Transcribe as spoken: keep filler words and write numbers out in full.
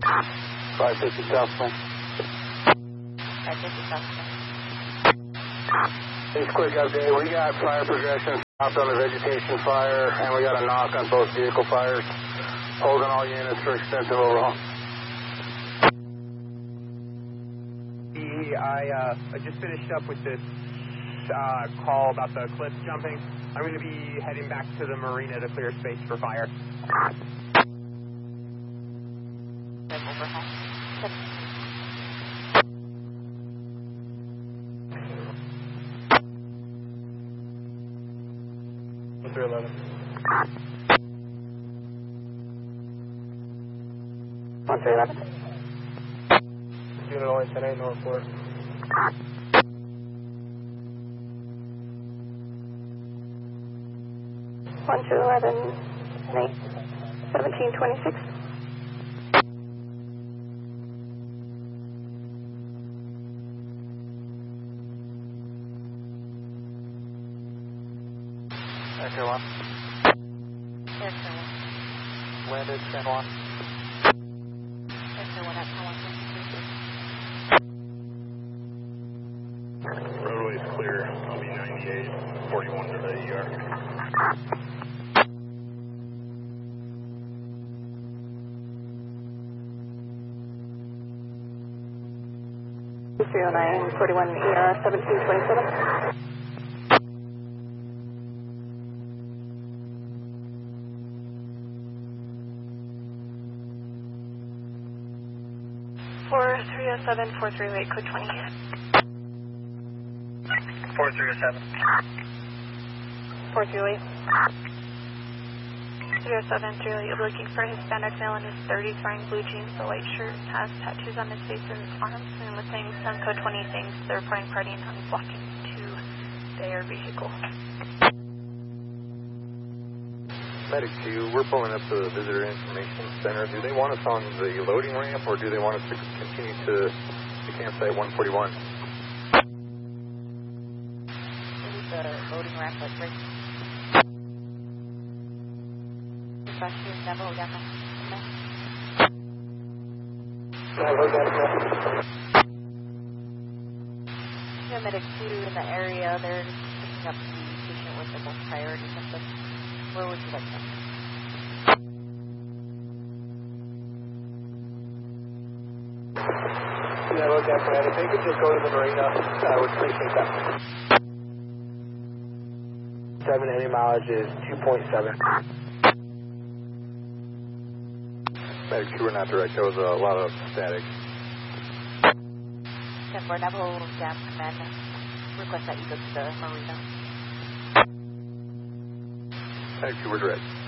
five fifty Southland. five fifty Southland. Just quick update, we got fire progression stopped on the vegetation fire, and we got a knock on both vehicle fires. Holding all units for extensive overhaul. I, uh, I just finished up with this uh, call about the cliff jumping. I'm going to be heading back to the marina to clear space for fire. Overhaul. three eleven. one three eleven. Unit only ten eight North Fort. one two eleven, eight, seventeen twenty-six. Echo one. Echo one. Landed, ten one. Echo one, Echo one. Roadway's clear. I'll be ninety-eight, forty-one to the E R. three oh nine, forty-one E R, seventeen twenty-seven. four three oh seven, four three oh eight, code twenty. four three oh seven. four three oh eight. three oh seven, three oh eight, looking for a Hispanic male in his thirties, wearing blue jeans, a white shirt, has tattoos on his face and his arms, and within some code twenty things, they're reporting partying on blocking to their vehicle. Medic two, we're pulling up the Visitor Information Center. Do they want us on the loading ramp, or do they want us to continue to the campsite one forty-one? Maybe the loading ramp, like right. Question level, yeah. Yeah, medic two in the area, they're just picking up the patient with the most priority symptoms. Where would you like them? Yeah, look at that. If they could just go to the marina, I would appreciate that. seven any mileage is two point seven. Medic two, we're not direct. There was a lot of static. ten four, Navajo Dam Command, request that you go to the marina. Medic two, we're direct.